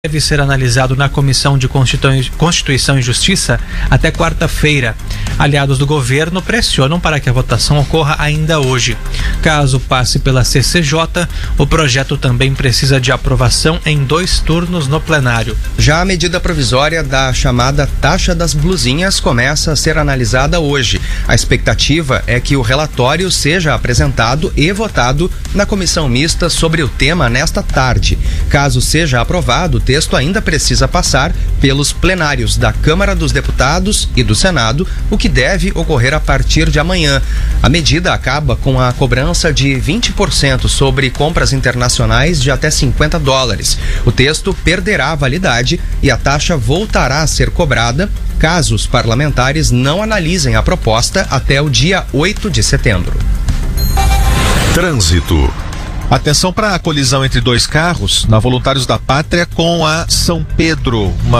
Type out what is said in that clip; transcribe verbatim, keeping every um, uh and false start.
deve ser analisado na Comissão de Constituição e Justiça até quarta-feira. Aliados do governo pressionam para que a votação ocorra ainda hoje. Caso passe pela C C J, o projeto também precisa de aprovação em dois turnos no plenário. Já a medida provisória da chamada taxa das blusinhas começa a ser analisada hoje. A expectativa é que o relatório seja apresentado e votado na comissão mista sobre o tema nesta tarde. Caso seja aprovado, o texto ainda precisa passar pelos plenários da Câmara dos Deputados e do Senado, o que deve ocorrer a partir de amanhã. A medida acaba com a cobrança de vinte por cento sobre compras internacionais de até cinquenta dólares. O texto perderá a validade e a taxa voltará a ser cobrada caso os parlamentares não analisem a proposta até o dia oito de setembro. Trânsito. Atenção para a colisão entre dois carros na Voluntários da Pátria com a São Pedro. Uma